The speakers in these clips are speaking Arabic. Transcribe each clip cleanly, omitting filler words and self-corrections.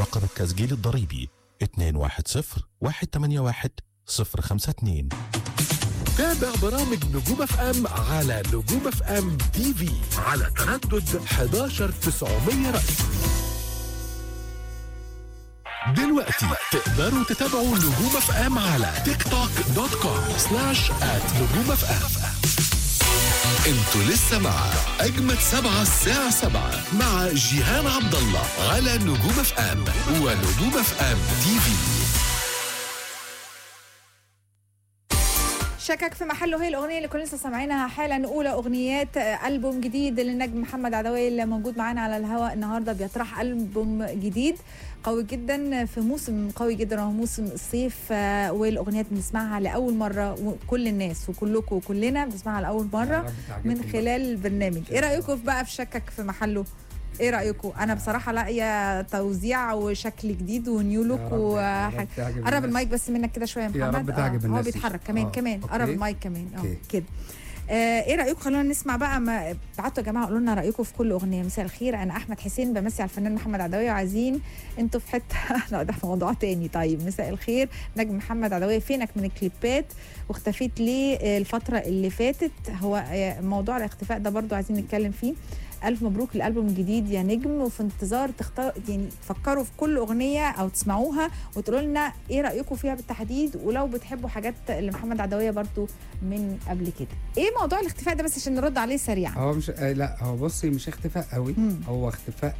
رقم التسجيل الضريبي 210-181-052. تابع برامج نجوم اف ام على نجوم اف ام تي في على تردد 11900 رأس. دلوقتي تقدروا تتابعوا نجوم اف ام على تيك توك .com/@نجوم اف ام. انتوا لسه مع اجمد 7 الساعة 7 مع جيهان عبد الله على نجوم اف ام ونجوم اف ام تي في. شكك في محله هي الأغنية اللي كنا لسه سامعينها حالا، أولى أغنيات ألبوم جديد للنجم محمد عدوية اللي موجود معانا على الهواء النهاردة. بيطرح ألبوم جديد قوي جدا في موسم قوي جدا وهو موسم الصيف، والأغنيات بنسمعها لأول مرة، وكل الناس وكلكم وكلنا بنسمعها لأول مرة من خلال البرنامج. إيه رأيكم بقى في شكك في محله؟ ايه رايكم؟ انا بصراحه لاقيه توزيع وشكل جديد ونيو لوك. قرب المايك بس منك كده شويه يا محمد. هو بيتحرك كمان قرب المايك كمان كده. ايه رايكم؟ خلونا نسمع بقى. ما بعتوا يا جماعه قولوا لنا رايكم في كل اغنيه. مساء الخير، انا احمد حسين بمسي على الفنان محمد عدوية وعايزين انتوا في حته لا ده في موضوع تاني. طيب مساء الخير نجم محمد عدوية، فينك من الكليبات واختفيت ليه الفتره اللي فاتت؟ هو موضوع الاختفاء ده برضو عايزين نتكلم فيه. ألف مبروك الألبوم الجديد يا نجم، وفي انتظار تختار يعني تفكروا في كل أغنية أو تسمعوها وتقولوا لنا إيه رأيكم فيها بالتحديد، ولو بتحبوا حاجات لمحمد عدوية برضو من قبل كده. إيه موضوع الاختفاء ده بس عشان نرد عليه سريعا؟ هو مش لا هو بصي مش اختفاء قوي. هو اختفاء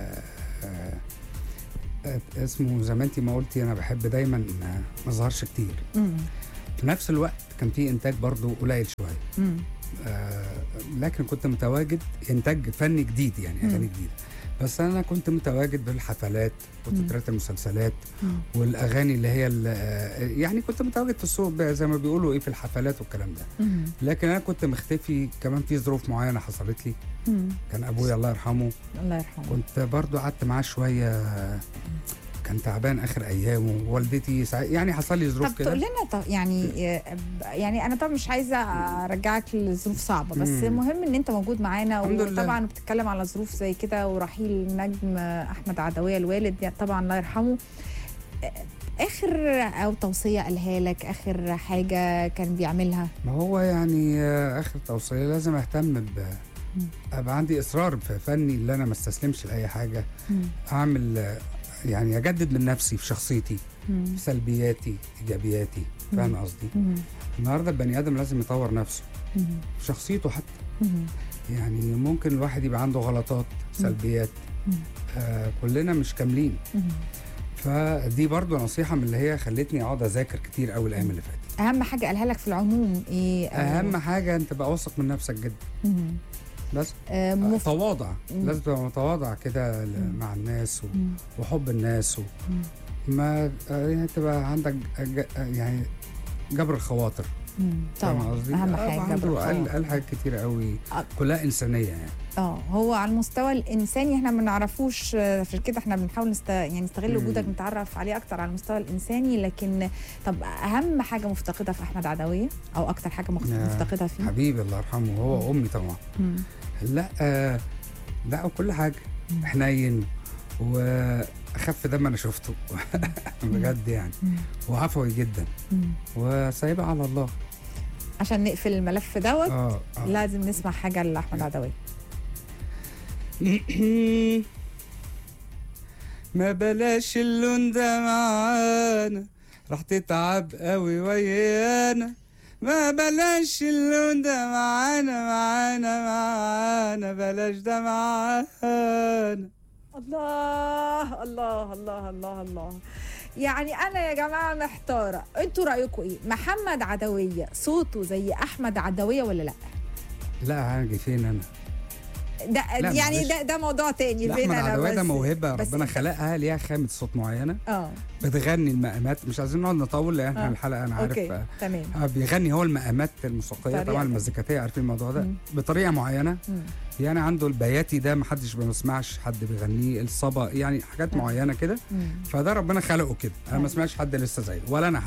اسمه زي ما انتي ما قلتي، أنا بحب دايما ما اظهرش كتير. في نفس الوقت كان في إنتاج برضو قليل شوية. لكن كنت متواجد إنتاج فني جديد يعني أغاني جديدة، بس أنا كنت متواجد بالحفلات وتترات المسلسلات والأغاني اللي هي يعني كنت متواجد في السوق زي ما بيقولوا إيه في الحفلات والكلام ده. لكن أنا كنت مختفي كمان في ظروف معينة حصلت لي. كان أبويا الله يرحمه كنت برضو قعدت معاه شوية، كان تعبان اخر ايامه، والدتي يعني حصل لي ظروف كده. طب تقول لنا يعني انا طبعا مش عايزه ارجعك لظروف صعبه، بس المهم ان انت موجود معانا، وطبعا بتتكلم على ظروف زي كده ورحيل نجم احمد عدوية الوالد يعني طبعا الله يرحمه. اخر او توصيه قالها لك، اخر حاجه كان بيعملها؟ ما هو يعني اخر توصيه لازم اهتم ابقى عندي اصرار في فني، اللي انا ما استسلمش لاي حاجه. اعمل يعني اجدد من نفسي في شخصيتي، في سلبياتي ايجابياتي. فاهم قصدي؟ النهارده البني ادم لازم يطور نفسه في شخصيته حتى. يعني ممكن الواحد يبقى عنده غلطات سلبيات، كلنا مش كاملين. فدي برضو نصيحه من اللي هي خلتني اقعد اذاكر كتير قوي الايام اللي فاتت. اهم حاجه قالها لك في العموم ايه؟ اهم حاجه انت تبقى واثق من نفسك جدا. بس تواضع، لازم تبقى متواضع كده مع الناس وحب الناس ما يعني تبقى عندك يعني جبر الخواطر. طبعا اهم حاجه جبر الخواطر. قال حاجات كتير قوي كلها انسانيه يعني. هو على المستوى الانساني احنا ما نعرفوش، عشان كده احنا بنحاول يعني نستغل وجودك نتعرف عليه اكتر على المستوى الانساني. لكن طب اهم حاجه مفتقدها في احمد عدوية او اكتر حاجه مفتقدها فيه؟ حبيبي الله يرحمه، هو امي طبعا. لا وكل حاجه حنين واخف دم انا شفته بجد يعني، وعفوي جدا وسايبها على الله. عشان نقفل الملف دوت لازم نسمع حاجه لاحمد عدوية. ما بلاش اللون ده معانا، راح تتعب قوي ويانا. ما بلاش اللون ده معانا بلاش ده معانا. الله الله الله الله الله. يعني انا يا جماعه محتاره، انتوا رايكم ايه؟ محمد عدوية صوته زي احمد عدوية ولا لا؟ لا هاجي فين انا ده يعني ده موضوع تاني. فين انا؟ بس ده موهبه ربنا خلقها ليها خامه صوت معينه. بتغني المقامات، مش عايزين نقعد نطول لان احنا الحلقه انا عارف. تمام. بيغني هو المقامات الموسيقيه طبعا المزيكاتيه، عارفين الموضوع ده بطريقه معينه. يعني عنده البياتي ده ما حدش بيسمعش حد بيغنيه، الصبا يعني حاجات معينه كده. فده ربنا خلقه كده، انا ما سمعتش حد لسه زيه ولا انا حتى.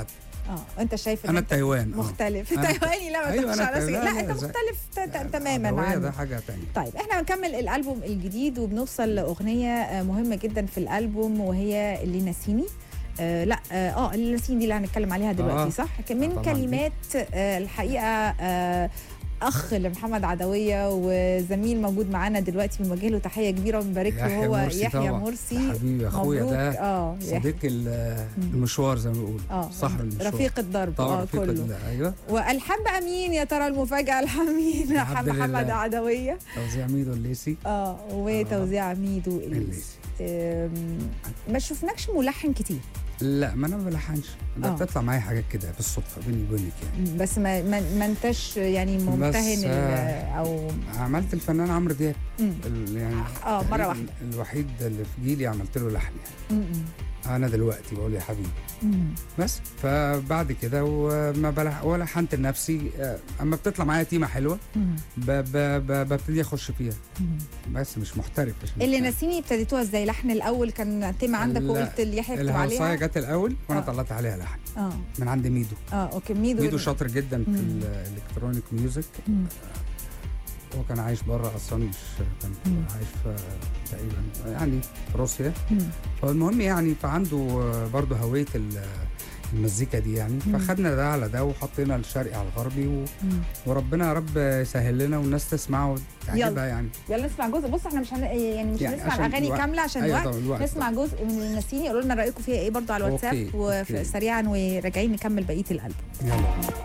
انت شايف انا انت تايوان مختلف تايواني. لا ما أيوة تاخدش أنا على راسك. تايوان. لا انت مختلف تماما العدوية ده عنه. حاجه تانية. طيب احنا هنكمل الالبوم الجديد وبنوصل لاغنيه مهمه جدا في الالبوم وهي اللي ناسيني. اللي ناسيني دي اللي هنتكلم عليها دلوقتي صح؟ من طبعاً كلمات الحقيقه اخ لمحمد عدويه وزميل موجود معانا دلوقتي بنوجه له تحيه كبيره وبنبارك له هو يحيى مرسي حبيبي اخويا ده يحيى. صديق المشوار زي ما بيقولوا صاحب المشوار رفيق الضرب كله. ايوه. والحان بقى مين يا ترى المفاجاه الحميد محمد عدويه توزيع ميدو الليسي وتوزيع ميدو الليسي. ما شفناكش ملحن كتير. لا ما انا ما بلحنش ده بتطلع معايا حاجات كده بالصدفه بيني وبينك يعني. بس ما انتش يعني ممتهن او عملت الفنان عمرو دياب يعني مره واحده الوحيد اللي في جيلي عملت له لحن يعني. انا دلوقتي بقول يا حبيبي بس. فبعد كده وما لحنت لنفسي اما بتطلع معايا تيمه حلوه ببتدي اخش فيها بس مش محترف. اللي ناسيني ابتديتوها ازاي؟ لحن الاول كان تيمه عندك وقلت ليحيى يكتب عليها؟ الهوصايه جت الاول وانا طلعت عليها لحن من عند ميدو. اوكي. ميدو شاطر جدا في الالكترونيك ميوزك. هو كان عايش بره اصلا مش كان عايش في تقريبا يعني في روسيا. فالمهم يعني فعنده برضه هويه المزيكا دي يعني. فخدنا ده على ده وحطينا الشرقي على الغربي وربنا يا رب يسهل لنا والناس تسمعه وتعجبها يعني. يلا نسمع جزء. بص احنا مش هنسمع الاغاني كامله عشان الوقت. نسمع جزء من ناسيني. قولوا لنا رايكم فيها ايه برضه على الواتساب وسريعا وراجعين نكمل بقيه الالبوم. يلا.